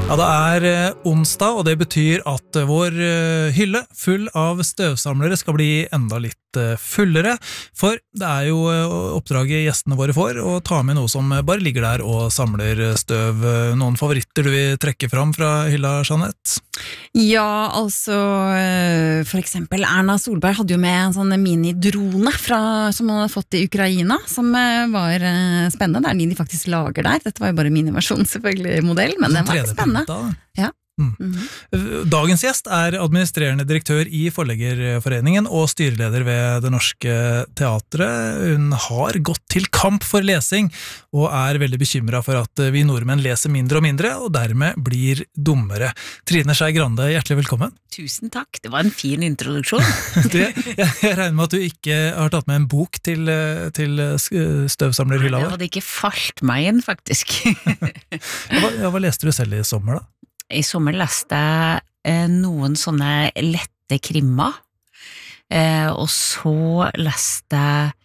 Ja, det onsdag, og det betyr at vår hylle full av støvsamlere skal bli enda litt fullere, for det jo oppdraget gjestene våre får, å ta med noe som bare ligger der og samler støv. Noen favoritter du vil trekke fram fra hylla, Jeanette? Ja, altså, for eksempel Erna Solberg hadde jo med en sånn mini-drone som hun hadde fått i Ukraina, som var spennende. Det de faktisk lager der. Dette var jo bare miniversjon, selvfølgelig, modell, men den var spennende. Ja. Dagens gjest administrerende direktør i Forleggerforeningen og styreleder ved Det Norske Teatret. Hun har gått til kamp for lesing og veldig bekymret for at vi nordmenn leser mindre og mindre og dermed blir dummere. Trine Skei Grande, hjertelig velkommen. Tusen takk, det var en fin introduksjon. Jeg regner med at du ikke har tatt med en bok til støvsamlerhylla vår. Det hadde ikke falt meg inn, faktisk. Hva leste du selv i sommer da? I sommer leste jeg noen sånne lette krimmer, og så leste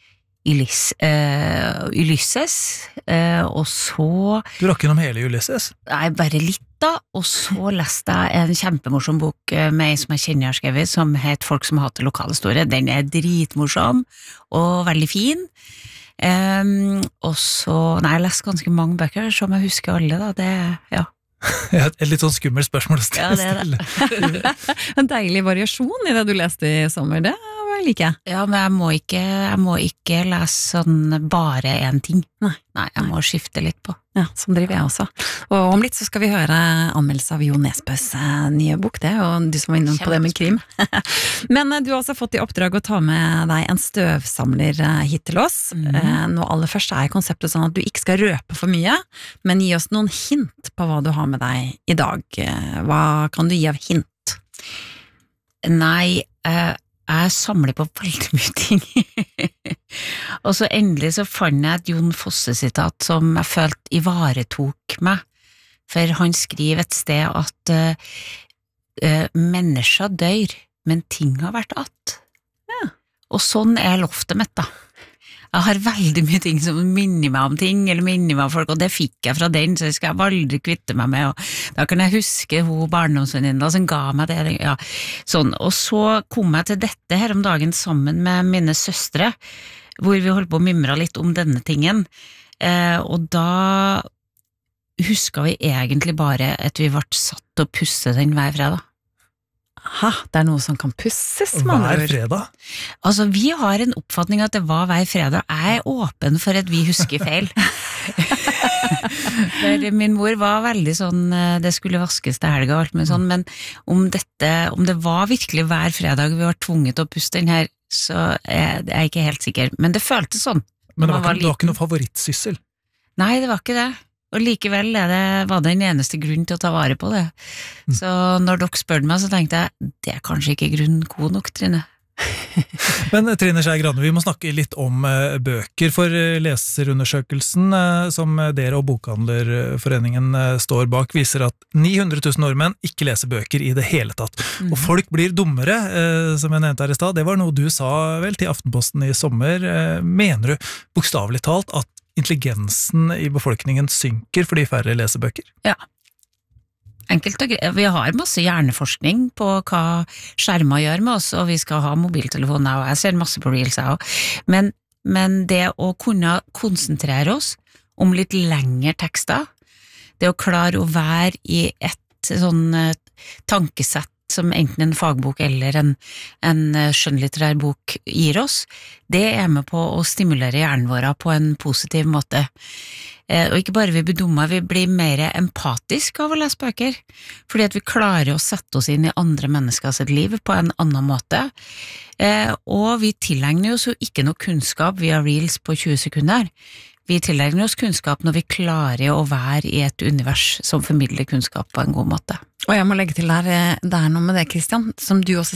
jeg Ulysses, og så... Du rakk innom hele Ulysses? Nei, bare litt da, og så leste jeg en kjempemorsom bok med en som jeg kjenner har skrevet, som het Folk som hater lokalhistorie. Den dritmorsom og veldig fin. Og så... Nei, jeg leste ganske mange bøker, som jeg husker alle da, ja. Et litt sånn skummelt spørsmål å stille. En deilig variasjon i det du leste i sommer, det liker jeg. Ja, men jeg må ikke lese sånn bare en ting. Nei, jeg må skifte litt på. Ja, sånn driver jeg også. Og om litt så skal vi høre anmeldelse av Jo Nesbøs nye bok, det, og du som var innom på det med krim. Men du har også fått i oppdrag å ta med deg en støvsamler hit til oss. Nå aller først konseptet sånn at du ikke skal røpe for mye, men gi oss noen hint på hva du har med deg i dag. Hva kan du gi av hint? Nei, jeg samler på veldig mye ting. Og så endelig så fant jeg et Jon Fosse-sitat som jeg følte ivaretok meg. For han skriver et sted at mennesker dør, men ting har vært att. Ja. Og sånn loftet mitt da. Jeg har veldig mye ting som minner meg om ting, eller minner meg om folk, og det fikk jeg fra den, så det skal jeg aldri kvitte meg med, og da kan jeg huske hun barndomsvenninna som ga meg det, ja, sånn. Og så kom jeg til dette her om dagen sammen med mine søstre, hvor vi holdt på å mimre litt om denne tingen, og da huska vi egentlig bare at vi ble satt til å pusse den hver fredag. Aha, det noe som kan pusses, hver fredag? Altså, vi har en oppfatning at det var hver fredag. Jeg åpen for at vi husker feil. For min mor var veldig sånn, det skulle vaskes til helga og alt med sånn, men om det var virkelig hver fredag vi var tvunget til å pusse den her, så jeg ikke helt sikker. Men det føltes sånn. Men det var ikke noe favorittsyssel? Nei, det var ikke det. Og likevel var det den eneste grunn til å ta vare på det. Så når dere spør meg, så tenkte jeg, det kanskje ikke grunn god nok, Trine. Men Trine Skei Grande, vi må snakke litt om bøker, for leserundersøkelsen som dere og Bokhandlerforeningen står bak, viser at 900 000 nordmenn ikke leser bøker i det hele tatt. Og folk blir dummere, som jeg nevnte her i sted. Det var noe du sa vel til Aftenposten i sommer. Mener du bokstavelig talt at intelligensen i befolkningen synker fordi færre leser bøker? Ja. Enkelt og greit. Vi har masse hjerneforskning på hva skjermer gjør med oss, og vi skal ha mobiltelefoner, og jeg ser masse på reels jeg også. Men det å kunne konsentrere oss om litt lengre tekster, det å klare å være i et sånn tankesett som enten en fagbok eller en skjønnlitterær bok gir oss, det med på å stimulere hjernen vår på en positiv måte. Og ikke bare vi blir dumme, vi blir mer empatisk av å lese bøker, fordi at vi klarer å sette oss inn i andre menneskers liv på en annen måte. Og vi tilegner oss jo ikke noe kunnskap via reels på 20 sekunder. Vi tilegner oss kunnskap når vi klarer å være i et univers som formidler kunnskap på en god måte. Og jeg må legge til der, det noe med det, Kristian, som du også